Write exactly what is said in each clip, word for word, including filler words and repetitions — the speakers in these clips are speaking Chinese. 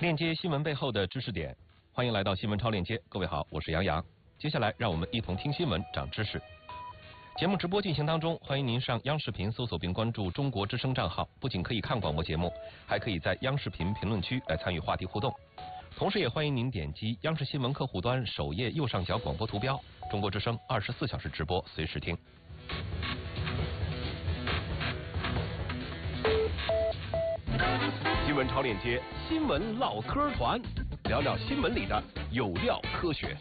链接新闻背后的知识点，欢迎来到新闻超链接。各位好，我是杨洋。接下来让我们一同听新闻，长知识。节目直播进行当中，欢迎您上央视频搜索并关注中国之声账号，不仅可以看广播节目，还可以在央视频评论区来参与话题互动。同时也欢迎您点击央视新闻客户端首页右上角广播图标，中国之声二十四小时直播，随时听。新闻超链接，新闻唠嗑团，聊聊新闻里的有料科学。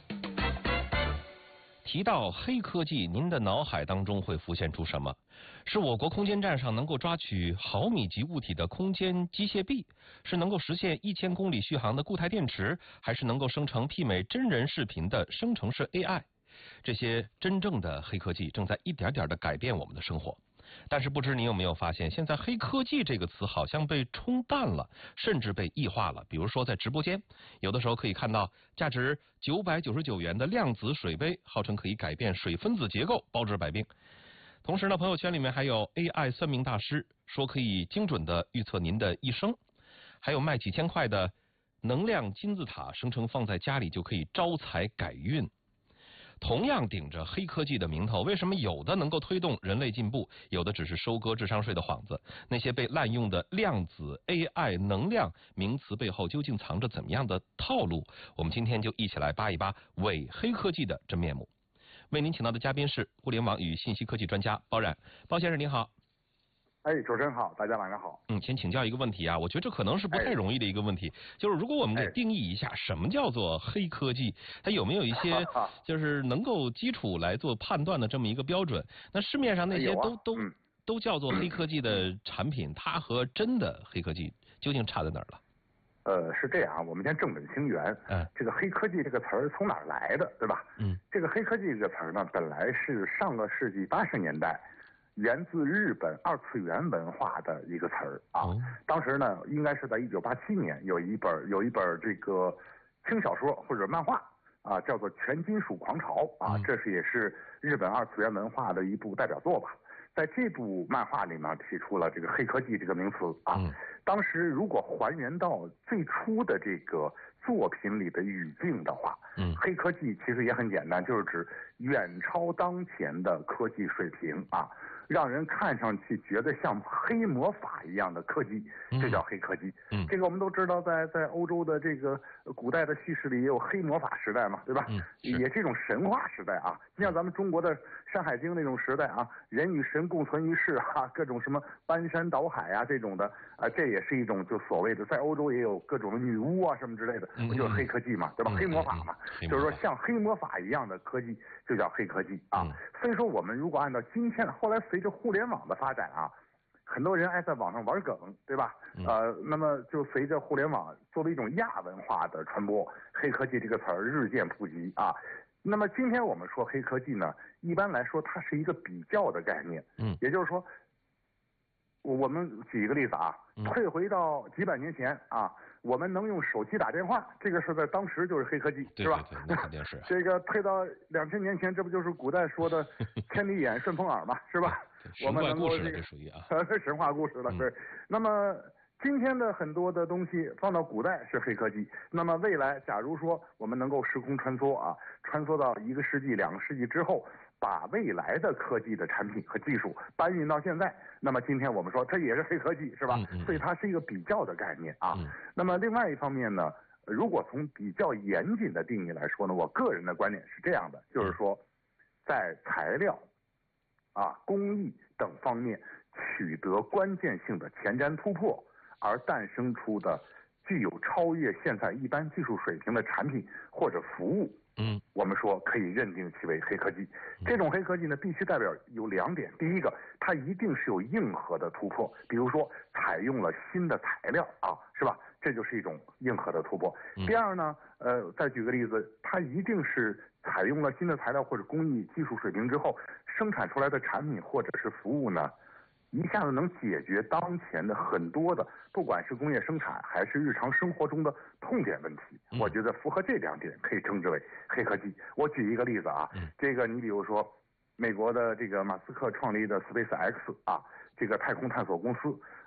提到黑科技，您的脑海当中会浮现出什么？是我国空间站上能够抓取毫米级物体的空间机械臂，是能够实现一千公里续航的固态电池，还是能够生成媲美真人视频的生成式 A I？ 这些真正的黑科技正在一点点的改变我们的生活。但是不知你有没有发现，现在黑科技这个词好像被冲淡了，甚至被异化了。比如说在直播间，有的时候可以看到价值九百九十九元的量子水杯，号称可以改变水分子结构，包治百病。同时呢，朋友圈里面还有 A I 算命大师说可以精准的预测您的一生，还有卖几千块的能量金字塔，声称放在家里就可以招财改运。同样顶着黑科技的名头，为什么有的能够推动人类进步，有的只是收割智商税的幌子？那些被滥用的量子 A I 能量名词背后究竟藏着怎么样的套路？我们今天就一起来扒一扒伪黑科技的真面目。为您请到的嘉宾是互联网与信息科技专家包冉。包先生您好。 哎，主持人好，大家晚上好。 嗯，先请教一个问题啊，我觉得这可能是不太容易的一个问题，哎、就是如果我们给定义一下什么叫做黑科技，它有没有一些就是能够基础来做判断的这么一个标准？那市面上那些都、哎啊、都、嗯、都叫做黑科技的产品，它和真的黑科技究竟差在哪儿了？ 呃，是这样，我们先正本清源。嗯，这个黑科技这个词儿从哪儿来的，对吧？嗯，这个黑科技这个词儿呢，本来是上个世纪八十年代。源自日本二次元文化的一个词儿啊，哦、当时呢，应该是在一九八七年有一本有一本这个轻小说或者漫画啊，叫做《全金属狂潮》啊，嗯、这是也是日本二次元文化的一部代表作吧。在这部漫画里面提出了这个黑科技这个名词啊，嗯、当时如果还原到最初的这个作品里的语境的话，嗯，黑科技其实也很简单，就是指远超当前的科技水平啊。让人看上去觉得像黑魔法一样的科技，这叫黑科技。嗯，这个我们都知道在，在在欧洲的这个古代的叙事里也有黑魔法时代嘛，对吧？嗯，也这种神话时代啊，就像咱们中国的《山海经》那种时代啊，人与神共存于世啊，各种什么搬山倒海啊这种的啊，这也是一种就所谓的在欧洲也有各种的女巫啊什么之类的，不、嗯、就是黑科技嘛，对吧？嗯、黑魔法嘛，嗯、就是说像黑魔法一样的科技就叫黑科技啊。嗯、所以说我们如果按照今天的后来随着互联网的发展啊，很多人爱在网上玩梗，对吧？嗯、呃，那么就随着互联网作为一种亚文化的传播，黑科技这个词儿日渐普及啊。那么今天我们说黑科技呢，一般来说它是一个比较的概念，嗯，也就是说，我们举一个例子啊，嗯、退回到几百年前啊，我们能用手机打电话，这个是在当时就是黑科技， 对对对， 是吧？ 那肯定是。 这个退到两千年前，这不就是古代说的千里眼顺风耳嘛，是吧？ 我们能够这个属于啊， 神话故事了，对。嗯、那么今天的很多的东西放到古代是黑科技，那么未来假如说我们能够时空穿梭啊，穿梭到一个世纪、两个世纪之后，把未来的科技的产品和技术搬运到现在，那么今天我们说这也是黑科技，是吧？嗯嗯、所以它是一个比较的概念啊。嗯、那么另外一方面呢，如果从比较严谨的定义来说呢，我个人的观点是这样的，就是说，在材料、啊工艺等方面取得关键性的前瞻突破，而诞生出的具有超越现在一般技术水平的产品或者服务，嗯，我们说可以认定其为黑科技。这种黑科技呢，必须代表有两点：第一个，它一定是有硬核的突破，比如说采用了新的材料啊，是吧？这就是一种硬核的突破。第二呢，呃，再举个例子，它一定是采用了新的材料或者工艺技术水平之后，生产出来的产品或者是服务呢，一下子能解决当前的很多的，不管是工业生产还是日常生活中的痛点问题，嗯、我觉得符合这两点可以称之为黑科技。我举一个例子啊，嗯、这个你比如说，美国的这个马斯克创立的 SpaceX 啊，这个太空探索公司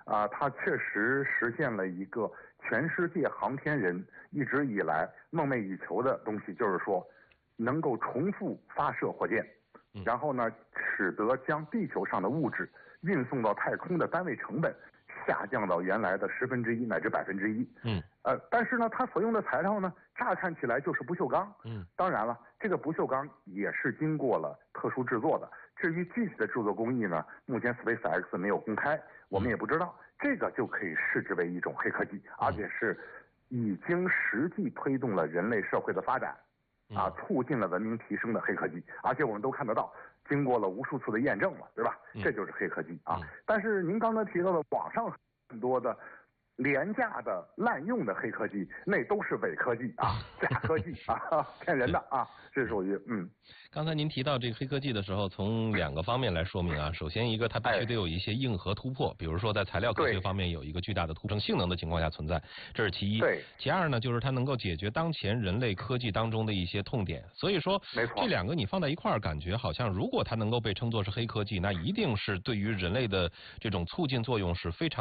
啊，它确实实现了一个全世界航天人一直以来梦寐以求的东西，就是说能够重复发射火箭，然后呢，使得将地球上的物质运送到太空的单位成本下降到原来的十分之一乃至百分之一。 嗯， 呃，但是呢，它所用的材料呢，乍看起来就是不锈钢。 嗯， 当然了，这个不锈钢也是经过了特殊制作的。至于具体的制作工艺呢，目前 SpaceX 没有公开，我们也不知道。这个就可以视之为一种黑科技，而且是已经实际推动了人类社会的发展，啊，促进了文明提升的黑科技。而且我们都看得到，经过了无数次的验证了，对吧？这就是黑科技啊。但是您刚才提到的网上很多的廉价的滥用的黑科技，那都是伪科技啊，假科技啊，骗人的啊，这属于嗯。 刚才您提到这个黑科技的时候，从两个方面来说明啊。首先一个，它必须得有一些硬核突破，比如说在材料科学方面有一个巨大的突升性能的情况下存在，这是其一。 对。 其二呢，就是它能够解决当前人类科技当中的一些痛点。所以说， 没错， 这两个你放在一块儿，感觉好像如果它能够被称作是黑科技，那一定是对于人类的这种促进作用是非常。